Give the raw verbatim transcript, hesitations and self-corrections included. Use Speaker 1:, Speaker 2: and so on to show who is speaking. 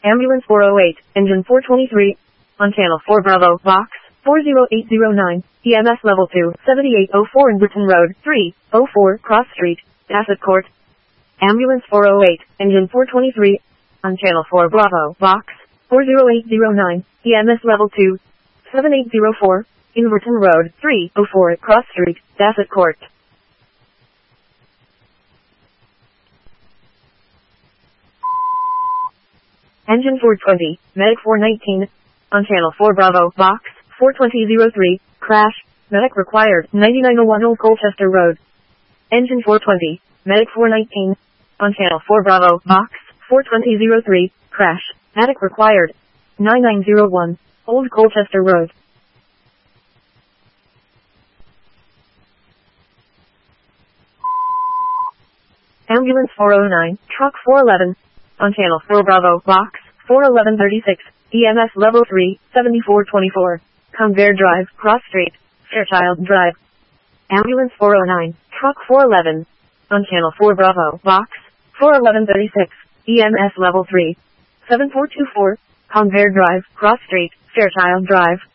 Speaker 1: Ambulance four oh eight, engine four twenty-three. On channel four Bravo, box four oh eight oh nine, E M S level two, seventy-eight oh four in Britain Road, three oh four, Cross Street, Asset Court. Ambulance four oh eight, engine four twenty-three. On channel four Bravo, box four oh eight oh nine, E M S level two, seventy-eight oh four, in Britain Road, three oh four, Cross Street, Asset Court. Engine four twenty, Medic four nineteen. On channel four Bravo, box four twenty oh three, crash, medic required, ninety-nine oh one Old Colchester Road. Engine four twenty, Medic four nineteen. On channel four Bravo, box four twenty oh three, crash, medic required, ninety-nine oh one, Old Colchester Road. Ambulance four oh nine, truck four eleven. On channel four Bravo, box four eleven thirty-six, E M S level three, seventy-four twenty-four, Conveyor Drive, Cross Street, Fairchild Drive. Ambulance four oh nine, truck four eleven. On channel four Bravo, box four eleven thirty-six, E M S level three, seven four two four, Conveyor Drive, Cross Street, Fairchild Drive.